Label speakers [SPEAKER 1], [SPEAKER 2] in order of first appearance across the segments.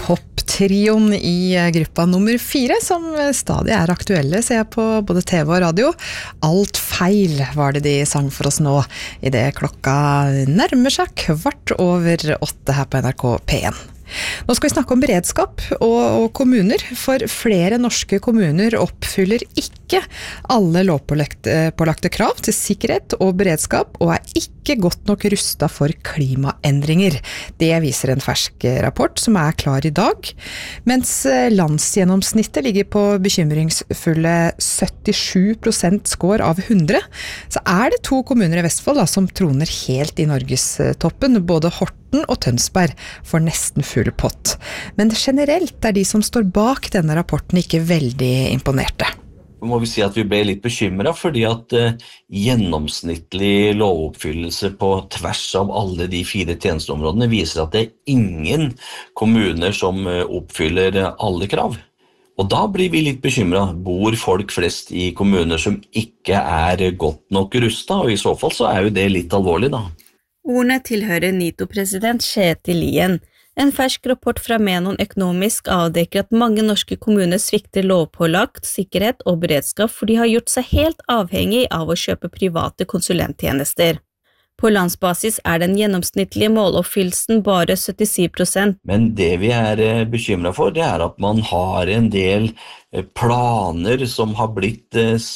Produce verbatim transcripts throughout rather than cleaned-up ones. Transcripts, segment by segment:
[SPEAKER 1] Poptrioen i gruppa nummer fire, som stadig er aktuelle, ser jeg på både T V og radio. Alt feil var det de sang for oss nå, i det klokka nærmer seg kvart over åtte her på N R K P en. Nå skal vi snakke om beredskap og, og kommuner, for flere norske kommuner oppfyller ikke alle lovpålagte krav til sikkerhet og beredskap, og er ikke godt nok rustet for klimaendringer. Det viser en fersk rapport som er klar i dag. Mens landsgjennomsnittet ligger på bekymringsfulle syttisju prosent score av hundre, så er det to kommuner i Vestfold da, som troner helt i Norgestoppen, både Horten og Tønsberg får nesten full pott. Men generelt er de som står bak denne rapporten ikke veldig imponerte.
[SPEAKER 2] Nå må vi si at vi ble litt bekymret, fordi at uh, gjennomsnittlig lovoppfyllelse på tvers av alle de fire tjenesteområdene viser at det er ingen kommuner som uh, oppfyller uh, alle krav. Og da blir vi litt bekymret. Bor folk flest i kommuner som ikke er godt nok rustet, og i så fall så er jo det litt alvorlig da.
[SPEAKER 3] Ordene tilhører NITO-president Kjetil Lien. En fersk rapport fra Menon Økonomisk avdekker at mange norske kommuner svikter lovpålagt sikkerhet og beredskap, for de har gjort seg helt avhengig av å kjøpe private konsulenttjenester. På landsbasis er den gjennomsnittlige måloppfyllelsen bare syttisju prosent.
[SPEAKER 2] Men det vi er bekymret for, det er at man har en del planer som har blitt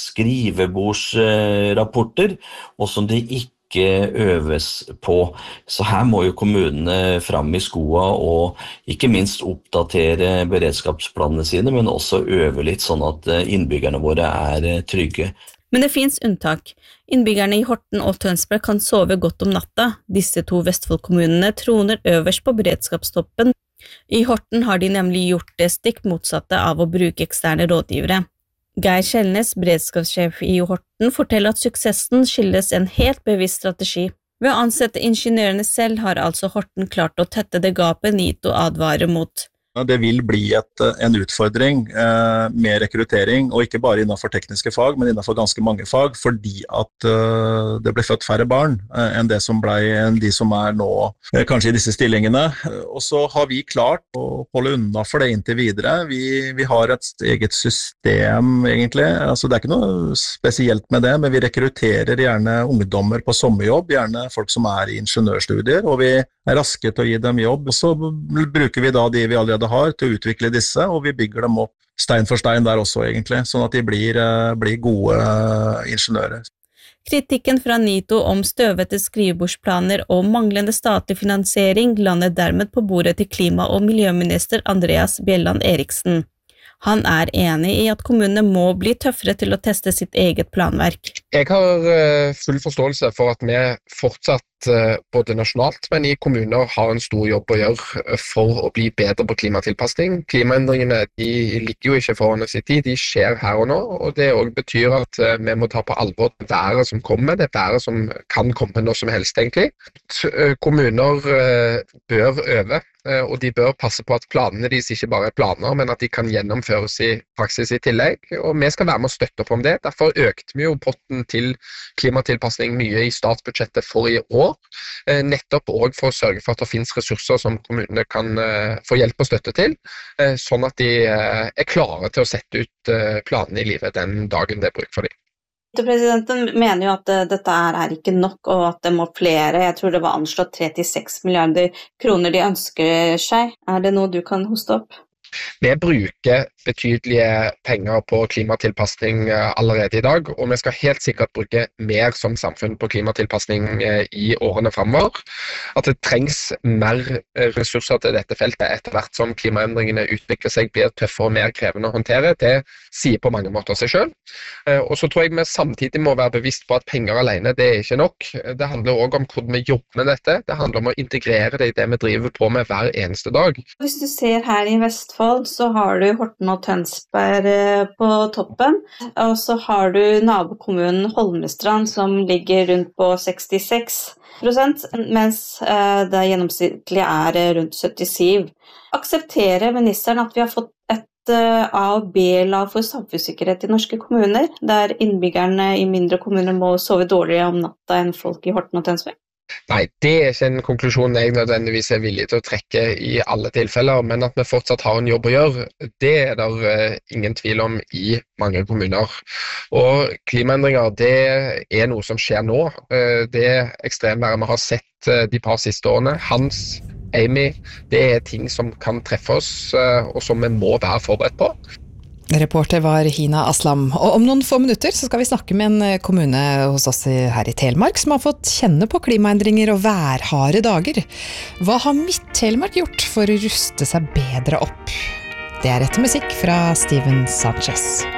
[SPEAKER 2] skrivebordsrapporter, og som det ikke ikke øves på. Så her må jo kommunene fram i skoa og ikke minst oppdatere beredskapsplanene sine, men også øve litt sånn at innbyggerne våre er trygge.
[SPEAKER 3] Men det finnes unntak. Innbyggerne i Horten og Tønsberg kan sove godt om natta. Disse to Vestfold-kommunene troner øverst på beredskapstoppen. I Horten har de nemlig gjort det stikk motsatte av å bruke eksterne rådgivere. Geir Kjellnes, beredskapssjef i Horten, forteller at suksessen skyldes en helt bevisst strategi. Ved å ansette ingeniørene selv har altså Horten klart å tette det gapet NITO advarer mot.
[SPEAKER 4] Det vil bli et, en utfordring eh, med rekruttering, og ikke bare innenfor tekniske fag, men innenfor ganske mange fag, fordi at eh, det ble født færre barn eh, enn det som ble enn de som er nå, eh, kanskje i disse stillingene. Og så har vi klart å holde unna for det inntil videre. Vi, vi har et eget system, egentlig. Altså, det er ikke noe spesielt med det, men vi rekrutterer gjerne ungdommer på sommerjobb, gjerne folk som er i ingeniørstudier, og vi er raske til å gi dem jobb. Så bruker vi da de vi allerede har til å utvikle disse, og vi bygger dem opp stein for stein der også egentlig, sånn at de blir, blir gode ingeniører.
[SPEAKER 3] Kritikken fra NITO om støvete skrivebordsplaner og manglende statlig finansiering lander dermed på bordet til klima- og miljøminister Andreas Bjelland Eriksen. Han er enig i at kommunene må bli tøffere til å teste sitt eget planverk.
[SPEAKER 5] Jeg har full forståelse for at vi fortsatt både nasjonalt, men i kommuner har en stor jobb å gjøre for å bli bedre på klimatilpasning. Klimaendringene de ligger jo ikke foran oss i tid, de skjer her og nå, og det også betyr at vi må ta på alvor det været som kommer, det været som kan komme når som helst egentlig. Kommuner bør øve, og de bør passe på at planene deres ikke bare er planer, men at de kan gjennomføres i praksis i tillegg, og vi skal være med å støtte opp om det. Derfor økte vi jo potten til klimatilpasning mye i statsbudsjettet for i år, nettopp også for å sørge for at det finnes ressurser som kommunene kan få hjelp og støtte til, sånn at de er klare til å sette ut planene i livet den dagen det er bruk for dem.
[SPEAKER 6] Presidenten mener jo at dette er ikke nok, og at det må flere, jeg tror det var anslått trettiseks milliarder kroner de ønsker seg. Er det noe du kan hoste opp?
[SPEAKER 5] Vi bruker betydelige penger på klimatilpasning allerede i dag, og vi skal helt sikkert bruke mer som samfunn på klimatilpasning i årene fremover. At det trengs mer ressurser til dette feltet etter hvert som klimaendringene utvikler seg, blir tøffere og mer krevende å håndtere, det sier på mange måter seg selv. Og så tror jeg vi samtidig må være bevisst på at penger alene, det er ikke nok. Det handler også om hvordan vi jobber med dette. Det handler om å integrere det i det vi driver på med hver eneste dag.
[SPEAKER 6] Hvis du ser her i Vestfold, så har du Horten og Tønsberg på toppen, og så har du nabokommunen Holmestrand som ligger rundt på sekstiseks prosent, mens det gjennomsnittlig er rundt syttisju. Aksepterer ministeren at vi har fått et A- og B-lag for samfunnssikkerhet i norske kommuner, der innbyggerne i mindre kommuner må sove dårligere om natta enn folk i Horten og Tønsberg?
[SPEAKER 5] Nei, det er ikke en konklusjon jeg nødvendigvis er villig til å trekke i alle tilfeller, men at vi fortsatt har en jobb å gjøre, det er det uh, ingen tvil om i mange kommuner. Og klimaendringer, det er noe som skjer nå. Uh, det ekstremværet vi har sett uh, de par siste årene, Hans, Amy, det er ting som kan treffe oss, uh, og som vi må være forberedt på.
[SPEAKER 1] Reporter var Hina Aslam, og om noen få minutter så skal vi snakke med en kommune hos oss her i Telemark som har fått kjenne på klimaendringer og værharde dager. Hva har Midt-Telemark gjort for å ruste seg bedre opp? Det er etter musikk fra Steven Sanchez.